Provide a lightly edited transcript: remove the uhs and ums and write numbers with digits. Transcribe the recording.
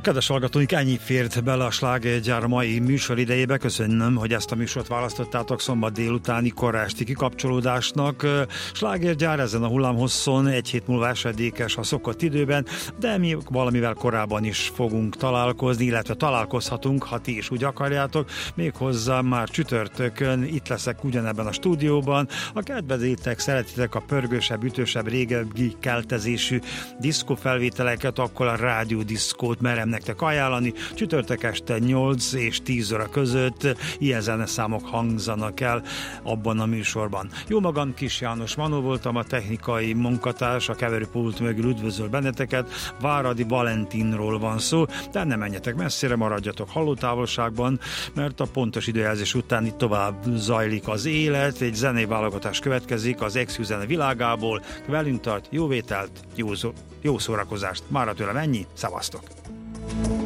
Kedves hallgatóink, ennyi fért bele a Slágergyár mai műsor idejébe. Köszönöm, hogy ezt a műsort választottátok szombat délutáni kora esti kikapcsolódásnak. Slágergyár ezen a hullámhosszon egy hét múlva esedékes a szokott időben, de mi valamivel korábban is fogunk találkozni, illetve találkozhatunk, ha ti is úgy akarjátok. Méghozzá már csütörtökön itt leszek ugyanebben a stúdióban. Ha kedvezétek, szeretitek a pörgősebb, ütősebb, régebbi keltezésű diszkófelvételeket, akkor a rádiódiszkót merem nektek ajánlani. Csütörtök este 8 és 10 óra között ilyen zeneszámok hangzanak el abban a műsorban. Jó magam, Kis János Manó voltam, a technikai munkatárs, a keverőpult mögül üdvözöl benneteket. Váradi Valentinról van szó, de nem menjetek messzire, maradjatok hallótávolságban, mert a pontos időjelzés után itt tovább zajlik az élet. Egy zenei válogatás következik az ex zene világából. Velünk tart, jó vételt, jó szórakozást. Mára tőlem ennyi, szevasztok!